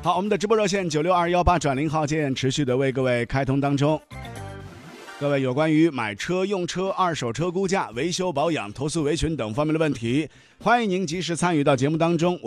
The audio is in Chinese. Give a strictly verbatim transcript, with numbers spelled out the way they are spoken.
好，我们的直播热线九六二幺八转零号键持续的为各位开通当中。各位有关于买车、用车、二手车估价、维修保养、投诉维权等方面的问题，欢迎您及时参与到节目当中。